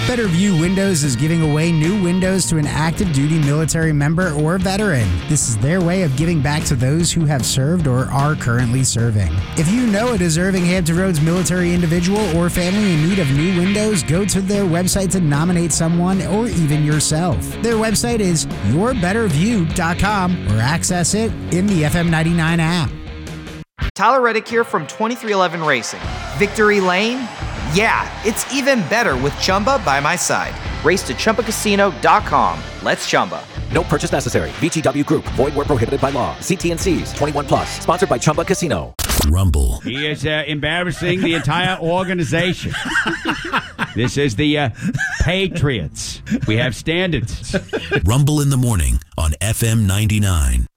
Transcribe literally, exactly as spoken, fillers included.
Better View Windows is giving away new windows to an active duty military member or veteran. This is their way of giving back to those who have served or are currently serving. If you know a deserving Hampton Roads military individual or family in need of new windows, go to their website to nominate someone or even yourself. Their website is your better view dot com or access it in the F M ninety-nine app. Tyler Reddick here from twenty-three eleven Racing. Victory Lane? Yeah, it's even better with Chumba by my side. Race to Chumba Casino dot com. Let's Chumba. No purchase necessary. V G W Group. Void where prohibited by law. See T N Cs. twenty-one plus. Sponsored by Chumba Casino. Rumble. He is uh, embarrassing the entire organization. This is the uh, Patriots. We have standards. Rumble in the morning on F M ninety-nine.